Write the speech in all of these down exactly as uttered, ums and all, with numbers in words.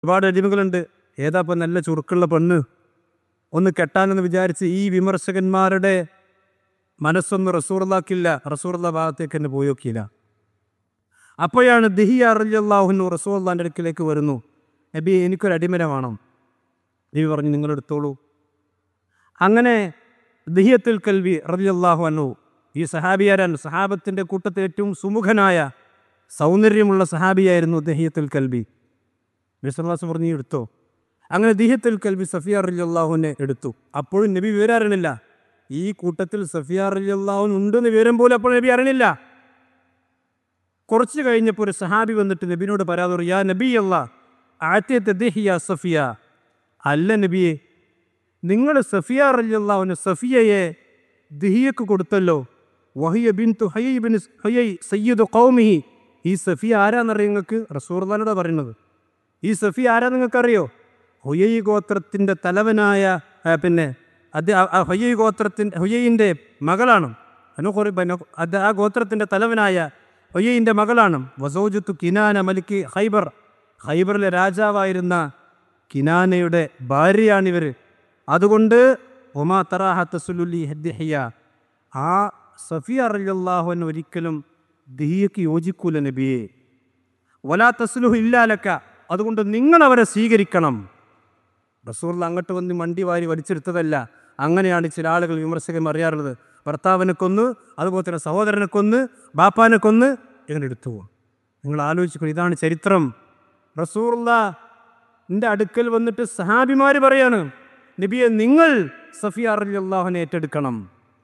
ഒരുപാട് അടിമകളുണ്ട്. ഏതാ ഇപ്പം നല്ല ചുറുക്കുള്ള പെണ്ണ് ഒന്ന് കെട്ടാനെന്ന് വിചാരിച്ച് ഈ വിമർശകന്മാരുടെ മനസ്സൊന്നും റസൂറുള്ളാക്കില്ല. റസൂറുള്ള ഭാഗത്തേക്ക് തന്നെ പോയി നോക്കിയില്ല. അപ്പോഴാണ് ദിഹിയ റളിയല്ലാഹു അൻഹു റസൂലുള്ളാഹിന്റെ അടുക്കിലേക്ക് വരുന്നു. നബി, എനിക്കൊരു അടിമനെ വേണം. നബി പറഞ്ഞു, നിങ്ങളെടുത്തോളൂ. അങ്ങനെ ദിഹിയത്തുൽ കൽബി റളിയല്ലാഹു അൻഹു, ഈ സഹാബിയാരാൻ സഹാബത്തിൻ്റെ കൂട്ടത്തിൽ ഏറ്റവും സുമുഖനായ സൗന്ദര്യമുള്ള സഹാബിയായിരുന്നു ദിഹിയത്തുൽ കൽബി. നബി സല്ലല്ലാഹു അലൈഹി വസല്ലം പറഞ്ഞു, എടുത്തോ. അങ്ങനെ ദിഹിയത്തുൽ കൽബി സഫിയ റളിയല്ലാഹുവിനെ എടുത്തു. അപ്പോഴും നബി വിവരം അറിയണില്ല. ഈ കൂട്ടത്തിൽ സഫിയ റളിയല്ലാഹു ഉണ്ടെന്ന് വിവരം പോലും അപ്പോൾ നബി അറിയണില്ല. കുറച്ച് കഴിഞ്ഞപ്പോൾ ഒരു സഹാബി വന്നിട്ട് നബിനോട് പറയാതെ, യാ നബി അല്ലാഹ് ആതിയത ദിഹിയ സഫിയ. അല്ല നബിയെ, നിങ്ങൾ സഫിയ റളിയല്ലാഹുവിന് സഫിയയെ ദിഹിയക്ക് കൊടുത്തല്ലോ. വഹിയ ബിൻതു ഹുയൈ ബിൻ ഹുയൈ സയ്യിദു ഖൗമിഹി. ഈ സഫിയ ആരാന്നറിയോ നിങ്ങൾക്ക്? റസൂലുള്ളാഹിനോടാ പറയുന്നത്. ഈ സഫിയ ആരാ നിങ്ങൾക്കറിയോ? ഹുയൈ ഗോത്രത്തിൻ്റെ തലവനായ പിന്നെ അത് ഹുയൈ ഗോത്രത്തിൻ്റെ ഹുയൈൻ്റെ മകളാണ്. അനുഖറി അത് ആ ഗോത്രത്തിൻ്റെ തലവനായ ഹുയൈൻ്റെ മകളാണ്. വസൗജത്തു കിനാന മലിക്ക് ഖൈബർ. ഖൈബറിലെ രാജാവായിരുന്ന കിനാനയുടെ ഭാര്യയാണിവർ. അതുകൊണ്ട് ഒമാ തറാഹ തസുലുലി ദിഹിയ. ആ സഫിയ റളിയല്ലാഹു അൻഹു ഒരിക്കലും ദിഹിയക്ക് യോജിക്കൂല നബിയെ. വലാ തസ്ലുഹു ഇല്ലാ ലക. അതുകൊണ്ട് നിങ്ങൾ അവരെ സ്വീകരിക്കണം. റസൂലുള്ളാഹി അങ്ങോട്ട് വന്ന് മണ്ടി വാരി വലിച്ചെടുത്തതല്ല. അങ്ങനെയാണ് ചില ആളുകൾ വിമർശകൻ അറിയാറുള്ളത്. ഭർത്താവിനെ കൊന്ന്, അതുപോലെ തന്നെ സഹോദരനെ കൊന്ന്, ബാപ്പാനെ കൊന്ന് ഇങ്ങനെ എടുത്തു പോകും. നിങ്ങൾ ആലോചിക്കണം, ഇതാണ് ചരിത്രം. റസൂലുള്ളാഹിന്റെ അടുക്കൽ വന്നിട്ട് സഹാബിമാർ പറയാണ്, നബിയെ നിങ്ങൾ സഫിയ റളിയല്ലാഹുവിനെ ഏറ്റെടുക്കണം.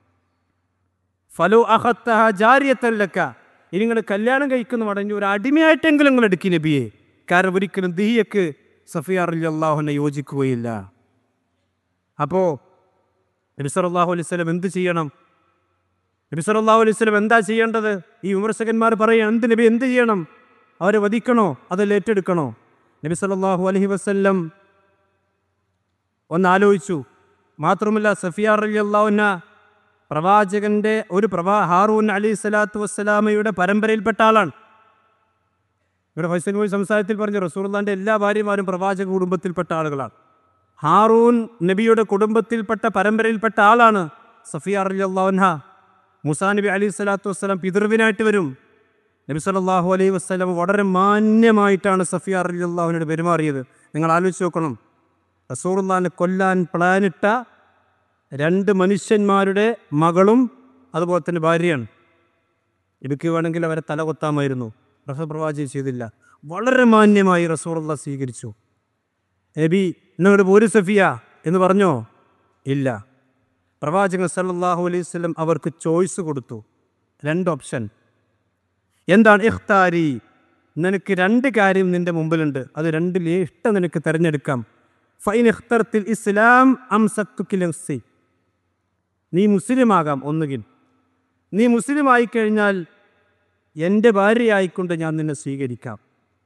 ഫലോ അഖത്തഹ ജാരിയത്തൻ ലക. ഇനി നിങ്ങൾ കല്യാണം കഴിക്കുന്ന മടങ്ങി ഒരു അടിമയായിട്ടെങ്കിലും നിങ്ങൾ എടുക്കി നബിയെ. കാരണം ഒരിക്കലും ദിഹിയക്ക് സഫിയ റളിയല്ലാഹുവിനെ യോജിക്കുകയില്ല. അപ്പോൾ നബി സല്ലല്ലാഹു അലൈഹി വസല്ലം എന്ത് ചെയ്യണം? നബി സല്ലല്ലാഹു അലൈഹി വസല്ലം എന്താ ചെയ്യേണ്ടത്? ഈ വിമർശകന്മാർ പറയുക, എന്ത് നബി എന്ത് ചെയ്യണം? അവരെ വധിക്കണോ അതല്ല ഏറ്റെടുക്കണോ? നബി സല്ലല്ലാഹു അലൈഹി വസല്ലം ഒന്ന് ആലോചിച്ചു. മാത്രമല്ല സഫിയ റളിയല്ലാഹു അൻഹ പ്രവാചകന്റെ ഒരു പ്രവാ ഹാറൂൻ അലൈഹി സ്വലാത്തു വസ്സലാമയുടെ പരമ്പരയിൽപ്പെട്ട ആളാണ്. ഇവിടെ ഫൈസൽ പോയി സംസാരത്തിൽ പറഞ്ഞു, റസൂലുള്ളാഹിന്റെ എല്ലാ ഭാര്യമാരും പ്രവാചക കുടുംബത്തിൽപ്പെട്ട ആളുകളാണ്. ഹാറൂൻ നബിയുടെ കുടുംബത്തിൽപ്പെട്ട പരമ്പരയിൽപ്പെട്ട ആളാണ് സഫിയ റളിയല്ലാഹു അൻഹ. മൂസാ നബി അലൈഹി സ്വലാത്തു വസ്സലാം പിതൃവിനായിട്ട് വരും. നബി സല്ലല്ലാഹു അലൈഹി വസല്ലം വളരെ മാന്യമായിട്ടാണ് സഫിയ റളിയല്ലാഹുവിനോട് പെരുമാറിയത്. നിങ്ങൾ ആലോചിച്ച് നോക്കണം. റസൂലുള്ളാഹിനെ കൊല്ലാൻ പ്ലാനിട്ട രണ്ട് മനുഷ്യന്മാരുടെ മകളും അതുപോലെ തന്നെ ഭാര്യയാണ്. ഇവയ്ക്ക് വേണമെങ്കിൽ അവരെ തല കൊത്താമായിരുന്നു. റസൂൽ പ്രവാചകൻ ചെയ്തില്ല. വളരെ മാന്യമായി റസൂലുള്ളാഹി സ്വീകരിച്ചു. നബി എന്നോട് പോര് സഫിയ എന്ന് പറഞ്ഞോ? ഇല്ല. പ്രവാചകൻ സല്ലല്ലാഹു അലൈഹി വസല്ലം അവർക്ക് ചോയ്സ് കൊടുത്തു, രണ്ട് ഓപ്ഷൻ. എന്താണ്? ഇഖ്താരി, നിനക്ക് രണ്ട് കാര്യം നിൻ്റെ മുമ്പിലുണ്ട്, അത് രണ്ടിൽ ഇഷ്ടം നിനക്ക് തിരഞ്ഞെടുക്കാം. ഫൈൻ ഇഖ്തർത്തിൽ ഇസ്ലാം അംസക്തുക നഫ്സി. നീ മുസ്ലിമാകാം ഒന്നുകിൽ. നീ മുസ്ലിം ആയിക്കഴിഞ്ഞാൽ എൻ്റെ ഭാര്യയായിക്കൊണ്ട് ഞാൻ നിന്നെ സ്വീകരിക്കാം.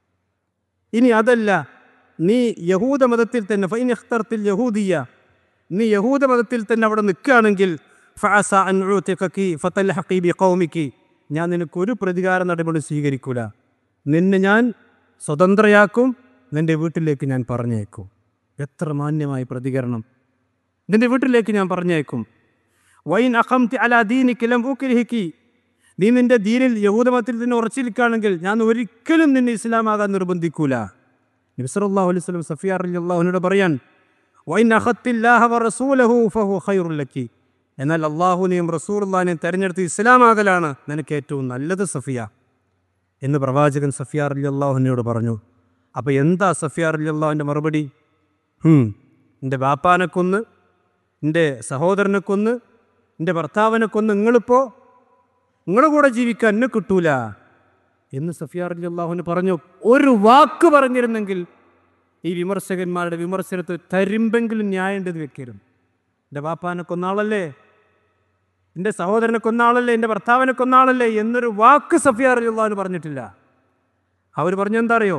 ഇനി അതല്ല, നീ യഹൂദ മതത്തിൽ തന്നെ, ഫൈൻ ഇഖ്തർത്തിൽ യഹൂദിയ, നീ യഹൂദ മതത്തിൽ തന്നെ അവിടെ നിൽക്കുകയാണെങ്കിൽ ഫഅസ അൻ ഉഅതിഖകി ഫതൽഹഖി ബിഖൗമികി, ഞാൻ നിനക്കൊരു പ്രതികാര നടപടി സ്വീകരിക്കൂല. നിന്നെ ഞാൻ സ്വതന്ത്രയാക്കും, നിൻ്റെ വീട്ടിലേക്ക് ഞാൻ പറഞ്ഞേക്കും. എത്ര മാന്യമായ പ്രതികരണം! നിൻ്റെ വീട്ടിലേക്ക് ഞാൻ പറഞ്ഞേക്കും. വൈൻ അഖംതി അലാ ദീനിക ലം ഉക്രിഹികി, നീ നിൻ്റെ ദീനിൽ യഹൂദമതത്തിൽ തന്നെ ഉറച്ചിരിക്കുകയാണെങ്കിൽ ഞാൻ ഒരിക്കലും നിന്നെ ഇസ്ലാമാകാൻ നിർബന്ധിക്കൂല. നബി സല്ലല്ലാഹു അലൈഹി വസല്ലം സഫിയ റളിയല്ലാഹു അൻഹയോട് പറയാൻ, വൈൻ അഖത്തില്ലാഹ വറസൂലഹു ഫഹു ഖൈറുൽ ലക്കി, എന്നാൽ അള്ളാഹുവിനെയും റസൂലുള്ളാഹിനെയും തിരഞ്ഞെടുത്ത് ഇസ്ലാമാകലാണ് നിനക്ക് ഏറ്റവും നല്ലത് സഫിയ എന്ന് പ്രവാചകൻ സഫിയ റളിയല്ലാഹു അൻഹയോട് പറഞ്ഞു. അപ്പോൾ എന്താ സഫിയ റളിയല്ലാഹുവിൻ്റെ മറുപടി? എൻ്റെ ബാപ്പാനെ കൊന്ന്, എൻ്റെ സഹോദരനെ കൊന്ന്, എൻ്റെ ഭർത്താവിനെ കൊന്ന്, നിങ്ങളിപ്പോൾ നിങ്ങളുടെ കൂടെ ജീവിക്കാൻ എന്നെ കിട്ടൂല എന്ന് സഫിയ റളിയല്ലാഹു അൻഹ പറഞ്ഞു. ഒരു വാക്ക് പറഞ്ഞിരുന്നെങ്കിൽ ഈ വിമർശകന്മാരുടെ വിമർശനത്തിൽ തരുമ്പെങ്കിലും ന്യായം ഉണ്ടെന്ന് വെക്കരുത്. എൻ്റെ ബാപ്പാനെ കൊന്നാളല്ലേ, എൻ്റെ സഹോദരനെ കൊന്നാളല്ലേ, എൻ്റെ ഭർത്താവിനെ കൊന്നാളല്ലേ എന്നൊരു വാക്ക് സഫിയ റളിയല്ലാഹു അൻഹ പറഞ്ഞിട്ടില്ല. അവർ പറഞ്ഞെന്താ അറിയോ?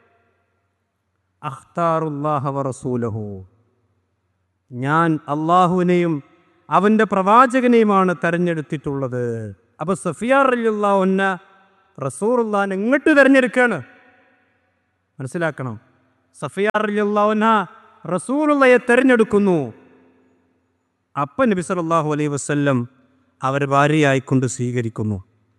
അഖ്താറുല്ലാഹ വറസൂലഹു, ഞാൻ അള്ളാഹുവിനെയും അവൻ്റെ പ്രവാചകനെയുമാണ് തെരഞ്ഞെടുത്തിട്ടുള്ളത്. അപ്പോൾ സഫിയ റളിയല്ലാഹു അൻഹ റസൂലുള്ളാഹിനെ എങ്ങോട്ട് തിരഞ്ഞെടുക്കുകയാണ്? മനസ്സിലാക്കണം. സഫിയ റളിയല്ലാഹു അൻഹ റസൂലുള്ളാഹിയെ തെരഞ്ഞെടുക്കുന്നു. അപ്പം നബി സല്ലല്ലാഹു അലൈഹി വസല്ലം അവരെ ഭാര്യയായിക്കൊണ്ട് സ്വീകരിക്കുന്നു.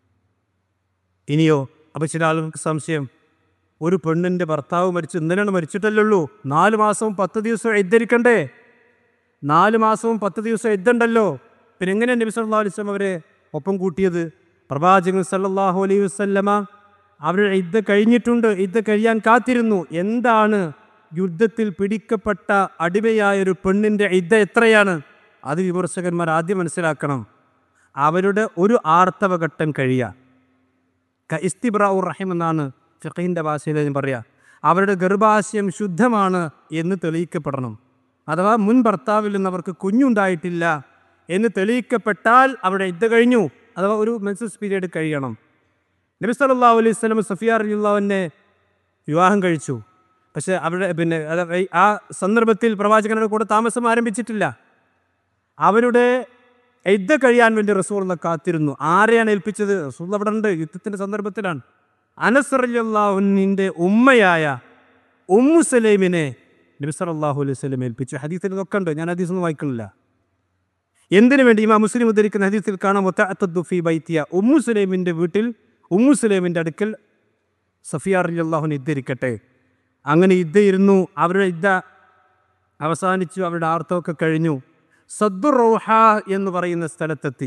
ഇനിയോ അപ്പോൾ ചില ആളുകൾക്ക് സംശയം, ഒരു പെണ്ണിൻ്റെ ഭർത്താവ് മരിച്ചു, ഇന്നലെയാണ് മരിച്ചിട്ടല്ലുള്ളൂ, നാല് മാസവും പത്ത് ദിവസവും ഇദ്ദരിക്കണ്ടേ? നാല് മാസവും പത്ത് ദിവസവും ഇദ്ദുണ്ടല്ലോ, പിന്നെ എങ്ങനെയാണ് നബി സല്ലല്ലാഹു അലൈഹി വസല്ലം അവരെ ഒപ്പം കൂട്ടിയത്? പ്രവാചകൻ സല്ലല്ലാഹു അലൈഹി വസല്ലമ അവരുടെ ഇദ്ദ കഴിഞ്ഞിട്ടുണ്ട്, ഇദ്ദ കഴിയാൻ കാത്തിരുന്നു. എന്താണ് യുദ്ധത്തിൽ പിടിക്കപ്പെട്ട അടിമയായൊരു പെണ്ണിൻ്റെ ഇദ്ദ എത്രയാണ്? അത് വിമർശകന്മാർ ആദ്യം മനസ്സിലാക്കണം. അവരുടെ ഒരു ആർത്തവഘട്ടം കഴിയുക, ക ഇസ്തിബ്രാഉർ റഹിം എന്നാണ് ഫിഖഹിൻ്റെ ഭാഷയിൽ ഞാൻ പറയുക. അവരുടെ ഗർഭാശയം ശുദ്ധമാണ് എന്ന് തെളിയിക്കപ്പെടണം. അഥവാ മുൻ ഭർത്താവിൽ നിന്ന് അവർക്ക് കുഞ്ഞുണ്ടായിട്ടില്ല എന്ന് തെളിയിക്കപ്പെട്ടാൽ അവിടെ ഇദ്ദ കഴിഞ്ഞു, അഥവാ ഒരു മെൻസസ് പീരീഡ് കഴിയണം. നബി സല്ലല്ലാഹു അലൈഹി വസല്ലം സഫിയ റളിയല്ലാഹു അൻഹയെ വിവാഹം കഴിച്ചു. പക്ഷേ അവിടെ പിന്നെ ആ സന്ദർഭത്തിൽ പ്രവാചകരുടെ കൂടെ താമസം ആരംഭിച്ചിട്ടില്ല. അവരുടെ ഇദ്ദ കഴിയാൻ വേണ്ടി റസൂലുള്ളാഹി കാത്തിരുന്നു. ആരെയാണ് ഏൽപ്പിച്ചത്? റസൂലുള്ളാഹി അവിടെ ഉണ്ട്, യുദ്ധത്തിൻ്റെ സന്ദർഭത്തിലാണ്. അനസ് റളിയല്ലാഹു അൻഹുവിൻ്റെ ഉമ്മയായ ഉമ്മു സലൈമിനെ നബി സല്ലല്ലാഹു അലൈഹി വസല്ലം ഏൽപ്പിച്ചു. ഹദീസിൽ ഇതൊക്കെ ഉണ്ട്, ഞാൻ ഹദീസൊന്നും വായിക്കുന്നില്ല. എന്തിനു വേണ്ടി? ഇമാം മുസ്ലിം ഉദ്ധരിക്കുന്ന ഹദീസിൽ കാണാം, വതഅത്തദു ഫീ ബൈത്തിയ, ഉമ്മു സലൈമിൻ്റെ വീട്ടിൽ, ഉമ്മു സലൈമിൻ്റെ അടുക്കൽ സഫിയ റളിയല്ലാഹു അൻഹ ഇദ്ദരിക്കട്ടെ. അങ്ങനെ ഇദ്ദ ഇരുന്നു. അവരുടെ ഇദ്ദ അവസാനിച്ചു, അവരുടെ ആർത്തവമൊക്കെ കഴിഞ്ഞു. സദ്ദുർ റൗഹ എന്ന് പറയുന്ന സ്ഥലത്തെത്തി.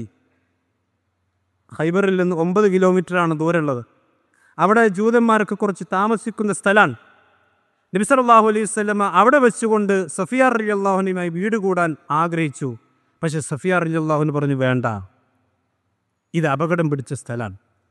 ഖൈബറിൽ നിന്ന് ഒമ്പത് കിലോമീറ്ററാണ് ദൂരമുള്ളത്. അവിടെ ജൂതന്മാരൊക്കെ കുറച്ച് താമസിക്കുന്ന സ്ഥലമാണ്. നബി സല്ലല്ലാഹു അലൈഹി വസല്ലമ അവിടെ വെച്ചുകൊണ്ട് സഫിയ റളിയല്ലാഹു അൻഹയുമായി വീട് കൂടാൻ ആഗ്രഹിച്ചു. പക്ഷേ സഫിയ റളിയല്ലാഹു അൻഹ പറഞ്ഞു, വേണ്ട, ഇത് അപകടം പിടിച്ച സ്ഥലമാണ്.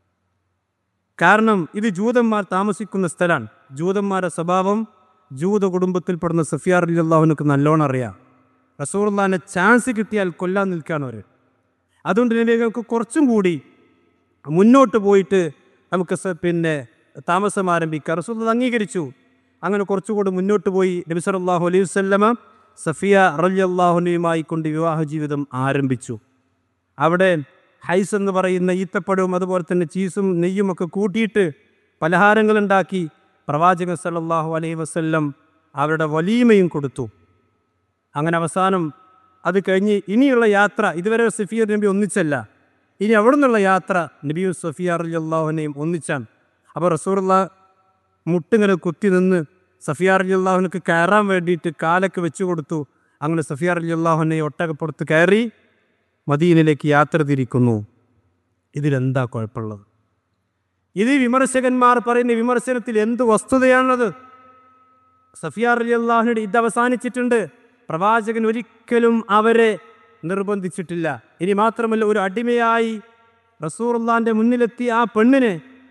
കാരണം ഇത് ജൂതന്മാർ താമസിക്കുന്ന സ്ഥലമാണ്. ജൂതന്മാരുടെ സ്വഭാവം ജൂത കുടുംബത്തിൽപ്പെടുന്ന സഫിയ റളിയല്ലാഹു അൻഹയ്ക്ക് നല്ലോണം അറിയാം. റസൂലുള്ളാഹിനെ ചാൻസ് കിട്ടിയാൽ കൊല്ലാൻ നിൽക്കുകയാണ് അവർ. അതുകൊണ്ട് നബിക്ക് കുറച്ചും കൂടി മുന്നോട്ട് പോയിട്ട് നമുക്ക് പിന്നെ താമസം ആരംഭിക്കാം. റസൂലുള്ളാഹി അംഗീകരിച്ചു. അങ്ങനെ കുറച്ചുകൂടി മുന്നോട്ട് പോയി നബി സല്ലല്ലാഹു അലൈഹി വസല്ലമ സഫിയ റളിയല്ലാഹു അൻഹയുമായി കൊണ്ട് വിവാഹ ജീവിതം ആരംഭിച്ചു. അവിടെ ഹൈസ് എന്ന് പറയുന്ന ഈത്തപ്പഴവും അതുപോലെ തന്നെ ചീസും നെയ്യും ഒക്കെ കൂട്ടിയിട്ട് പലഹാരങ്ങളുണ്ടാക്കി പ്രവാചകൻ സല്ലല്ലാഹു അലൈഹി വസല്ലം അവരുടെ വലീമയും കൊടുത്തു. അങ്ങനെ അവസാനം അത് കഴിഞ്ഞ് ഇനിയുള്ള യാത്ര, ഇതുവരെ സഫിയ നബി ഒന്നിച്ചല്ല, ഇനി അവിടെ നിന്നുള്ള യാത്ര നബിയും സഫിയ റളിയല്ലാഹു അൻഹയും ഒന്നിച്ചാണ്. അപ്പോൾ റസൂലുള്ളാഹി മുട്ടിങ്ങനെ കുത്തി നിന്ന് സഫിയ റളിയല്ലാഹു അൻഹയ്ക്ക് കയറാൻ വേണ്ടിയിട്ട് കാലൊക്കെ വെച്ചു കൊടുത്തു. അങ്ങനെ സഫിയ റളിയല്ലാഹു അൻഹയെ ഒട്ടകപ്പുറത്ത് കയറി മദീനയിലേക്ക് യാത്ര തിരിക്കുന്നു. ഇതിലെന്താ കുഴപ്പമുള്ളത്? ഇത് വിമർശകന്മാർ പറയുന്ന വിമർശനത്തിൽ എന്ത് വസ്തുതയാണുള്ളത്? സഫിയ റളിയല്ലാഹു അൻഹയുടെ ഇത് അവസാനിച്ചിട്ടുണ്ട്. പ്രവാചകൻ ഒരിക്കലും അവരെ നിർബന്ധിച്ചിട്ടില്ല. ഇനി മാത്രമല്ല, ഒരു അടിമയായി റസൂലുള്ളാഹിന്റെ മുന്നിലെത്തിയ ആ പെണ്ണിന്,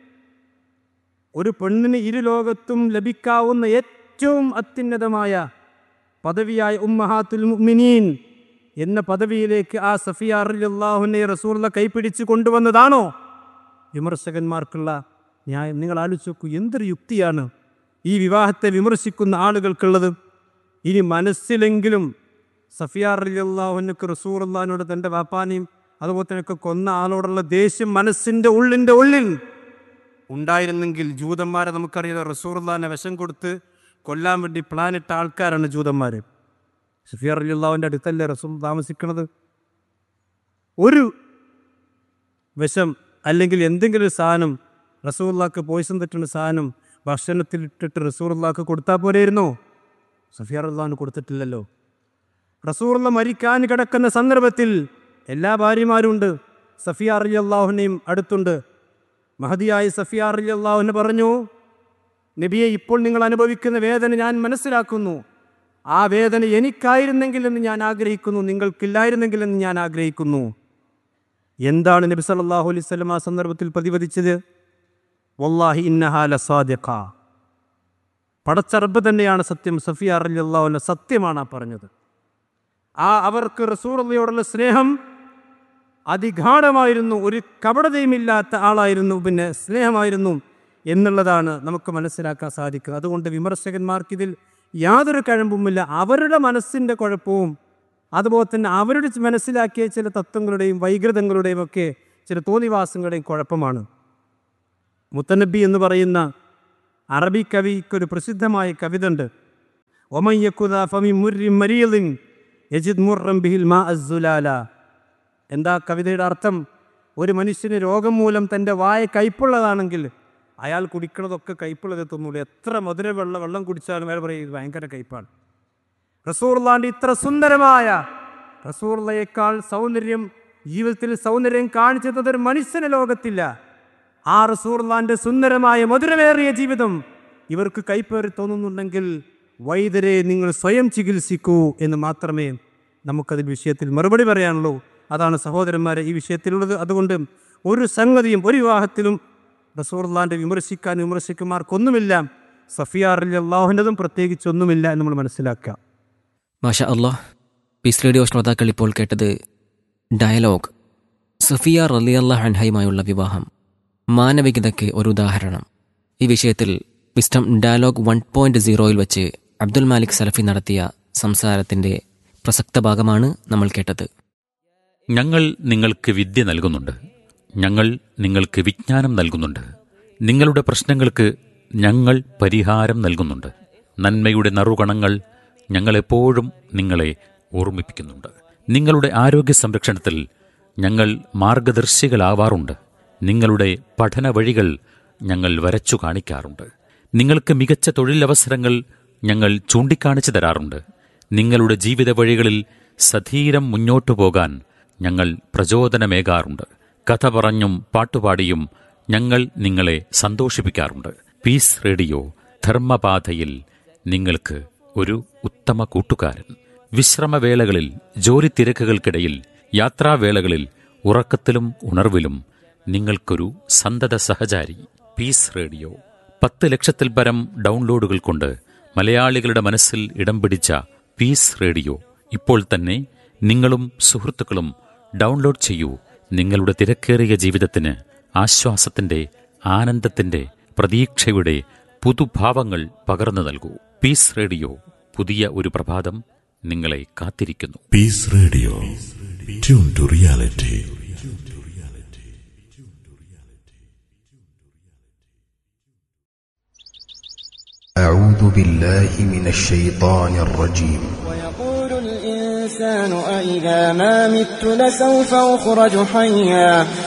ഒരു പെണ്ണിന് ഇരു ലോകത്തും ലഭിക്കാവുന്ന ഏറ്റവും അത്യുന്നതമായ പദവിയായ ഉമ്മഹാത്തുൽ മുഅ്മിനീൻ എന്ന പദവിയിലേക്ക് ആ സഫിയ റളിയല്ലാഹു അൻഹയെ റസൂലുള്ളാഹി കൈപിടിച്ച് കൊണ്ടുവന്നതാണോ വിമർശകന്മാർക്കുള്ള ന്യായം? നിങ്ങൾ ആലോചിച്ച് നോക്കൂ, എന്തൊരു യുക്തിയാണ് ഈ വിവാഹത്തെ വിമർശിക്കുന്ന ആളുകൾക്കുള്ളത്. ഇനി മനസ്സിലെങ്കിലും സഫിയ റളിയല്ലാഹു അൻഹയ്ക്ക് റസൂലുള്ളാഹിനോട് തൻ്റെ വാപ്പാനെയും അതുപോലെ തന്നെ കൊന്ന ആളോടുള്ള ദേഷ്യം മനസ്സിൻ്റെ ഉള്ളിൻ്റെ ഉള്ളിൽ ഉണ്ടായിരുന്നെങ്കിൽ, ജൂതന്മാരെ നമുക്കറിയാം, റസൂലുള്ളാഹിനെ വിഷം കൊടുത്ത് കൊല്ലാൻ വേണ്ടി പ്ലാനിട്ട ആൾക്കാരാണ് ജൂതന്മാർ. സഫിയ റളിയല്ലാഹുവിൻ്റെ അടുത്തല്ലേ റസൂൽ താമസിക്കുന്നത്? ഒരു വിഷം അല്ലെങ്കിൽ എന്തെങ്കിലും ഒരു സാധനം, റസൂലുള്ളാഹിക്ക് പോയിസൺ തെറ്റുന്ന സാധനം ഭക്ഷണത്തിലിട്ടിട്ട് റസൂലുള്ളാഹിക്ക് കൊടുത്താൽ പോലെയിരുന്നോ? സഫിയ റളിയല്ലാഹു കൊടുത്തിട്ടില്ലല്ലോ. റസൂലുള്ളാഹി മരിക്കാൻ കിടക്കുന്ന സന്ദർഭത്തിൽ എല്ലാ ഭാര്യമാരും ഉണ്ട്, സഫിയ റളിയല്ലാഹുവിനെയും അടുത്തുണ്ട്. മഹദിയായ സഫിയ റളിയല്ലാഹു അൻഹ പറഞ്ഞു, നബിയെ, ഇപ്പോൾ നിങ്ങൾ അനുഭവിക്കുന്ന വേദന ഞാൻ മനസ്സിലാക്കുന്നു. ആ വേദന എനിക്കായിരുന്നെങ്കിൽ എന്ന് ഞാൻ ആഗ്രഹിക്കുന്നു, നിങ്ങൾക്കില്ലായിരുന്നെങ്കിൽ എന്ന് ഞാൻ ആഗ്രഹിക്കുന്നു. എന്താണ് നബി സല്ലല്ലാഹു അലൈഹി വസല്ലം ആ സന്ദർഭത്തിൽ പ്രതിപാദിച്ചത്? വല്ലാഹി ഇന്നഹാ ലസാദിഖ, പടച്ച റബ്ബ് തന്നെയാണ് സത്യം, സഫിയ റളിയല്ലാഹു അൻഹ സത്യമാണ് ആ പറഞ്ഞത്. ആ അവർക്ക് റസൂലുള്ളാഹിയോടുള്ള സ്നേഹം അതിഗാഢമായിരുന്നു, ഒരു കപടതയുമില്ലാത്ത ആളായിരുന്നു, പിന്നെ സ്നേഹമായിരുന്നു എന്നുള്ളതാണ് നമുക്ക് മനസ്സിലാക്കാൻ സാധിക്കുക. അതുകൊണ്ട് വിമർശകന്മാർക്കിതിൽ യാതൊരു കഴമ്പുമില്ല. അവരുടെ മനസ്സിൻ്റെ കുഴപ്പവും അതുപോലെ തന്നെ അവരുടെ മനസ്സിലാക്കിയ ചില തത്വങ്ങളുടെയും വൈകൃതങ്ങളുടെയും ഒക്കെ ചില തോന്നിവാസങ്ങളുടെയും കുഴപ്പമാണ്. മുത്തനബി എന്ന് പറയുന്ന അറബി കവിക്കൊരു പ്രസിദ്ധമായ കവിതയുണ്ട്. ഒമൻ യകുദാ ഫമി മുർരി മരീദിൻ യജിദ് മുർറൻ ബിഹിൽ മാ അസ്സുലാല. എന്താ കവിതയുടെ അർത്ഥം? ഒരു മനുഷ്യന് രോഗം മൂലം തൻ്റെ വായ കയ്പുള്ളതാണെങ്കിൽ അയാൾ കുടിക്കുന്നതൊക്കെ കയ്പുള്ളത് എത്തുന്നുള്ളൂ. എത്ര മധുര വെള്ളം വെള്ളം കുടിച്ചാലും അയാൾ പറയും ഇത് ഭയങ്കര കയ്പാണ്. റസൂലുള്ളാഹിന്റെ ഇത്ര സുന്ദരമായ, റസൂലുള്ളാഹിയേക്കാൾ സൗന്ദര്യം ജീവിതത്തിൽ സൗന്ദര്യം കാണിച്ചു തന്നത് ഒരു മനുഷ്യന് ലോകത്തില്ല. ആ റസൂലുള്ളാഹിന്റെ സുന്ദരമായ മധുരമേറിയ ജീവിതം ഇവർക്ക് കൈപ്പേറി തോന്നുന്നുണ്ടെങ്കിൽ വൈദ്യരെ നിങ്ങൾ സ്വയം ചികിത്സിക്കൂ എന്ന് മാത്രമേ നമുക്കതിൽ വിഷയത്തിൽ മറുപടി പറയാനുള്ളൂ. അതാണ് സഹോദരന്മാരെ ഈ വിഷയത്തിലുള്ളത്. അതുകൊണ്ട് ഒരു സംഗതിയും ഒരു വിവാഹത്തിലും റസൂലുള്ളാഹിനെ വിമർശിക്കാൻ വിമർശിക്കുമാർക്കൊന്നുമില്ല. സഫിയ റളിയല്ലാഹുവിൻ്റെതും പ്രത്യേകിച്ചൊന്നുമില്ല എന്ന് നമ്മൾ മനസ്സിലാക്കുക. മാഷാ അല്ലാഹ്. പീസ് റേഡിയോ ശ്രോതാക്കൾ ഇപ്പോൾ കേട്ടത് ഡയലോഗ്. സഫിയ റളിയല്ലാഹു അൻഹയുമായുള്ള വിവാഹം മാനവികതയ്ക്ക് ഒരു ഉദാഹരണം. ഈ വിഷയത്തിൽ വിസ്ഡം ഡയലോഗ് വൺ പോയിന്റ് സീറോയിൽ വെച്ച് അബ്ദുൽ മാലിക് സലഫി നടത്തിയ സംസാരത്തിൻ്റെ പ്രസക്ത ഭാഗമാണ് നമ്മൾ കേട്ടത്. ഞങ്ങൾ നിങ്ങൾക്ക് വിദ്യ നൽകുന്നുണ്ട്, ഞങ്ങൾ നിങ്ങൾക്ക് വിജ്ഞാനം നൽകുന്നുണ്ട്, നിങ്ങളുടെ പ്രശ്നങ്ങൾക്ക് ഞങ്ങൾ പരിഹാരം നൽകുന്നുണ്ട്. നന്മയുടെ നറുകണങ്ങൾ ഞങ്ങളെപ്പോഴും നിങ്ങളെ ഓർമ്മിപ്പിക്കുന്നുണ്ട്. നിങ്ങളുടെ ആരോഗ്യ സംരക്ഷണത്തിൽ ഞങ്ങൾ മാർഗദർശികളാവാറുണ്ട്. നിങ്ങളുടെ പഠന വഴികൾ ഞങ്ങൾ വരച്ചു കാണിക്കാറുണ്ട്. നിങ്ങൾക്ക് മികച്ച തൊഴിലവസരങ്ങൾ ഞങ്ങൾ ചൂണ്ടിക്കാണിച്ചു തരാറുണ്ട്. നിങ്ങളുടെ ജീവിത വഴികളിൽ സധീരം മുന്നോട്ടു പോകാൻ ഞങ്ങൾ പ്രചോദനമേകാറുണ്ട്. കഥ പറഞ്ഞും പാട്ടുപാടിയും ഞങ്ങൾ നിങ്ങളെ സന്തോഷിപ്പിക്കാറുണ്ട്. പീസ് റേഡിയോ ധർമ്മപാതയിൽ നിങ്ങൾക്ക് ഒരു ഉത്തമ കൂട്ടുകാരൻ. വിശ്രമവേളകളിൽ, ജോലി തിരക്കുകൾക്കിടയിൽ, യാത്രാവേളകളിൽ, ഉറക്കത്തിലും ഉണർവിലും നിങ്ങൾക്കൊരു സന്തത സഹചാരി. പീസ് റേഡിയോ പത്ത് ലക്ഷത്തിൽ പരം ഡൗൺലോഡുകൾ കൊണ്ട് മലയാളികളുടെ മനസ്സിൽ ഇടം പിടിച്ച പീസ് റേഡിയോ ഇപ്പോൾ തന്നെ നിങ്ങളും സുഹൃത്തുക്കളും ഡൗൺലോഡ് ചെയ്യൂ. നിങ്ങളുടെ തിരക്കേറിയ ജീവിതത്തിന് ആശ്വാസത്തിന്റെ, ആനന്ദത്തിന്റെ, പ്രതീക്ഷയുടെ പുതുഭാവങ്ങൾ പകർന്നു നൽകൂ. പീസ് റേഡിയോ, പുതിയ ഒരു പ്രഭാതം നിങ്ങളെ കാത്തിരിക്കുന്നു. Piece radio, tune to reality. أعوذ بالله من الشيطان الرجيم. ويقول الإنسان أإذا ما مت لسوف أخرج حيا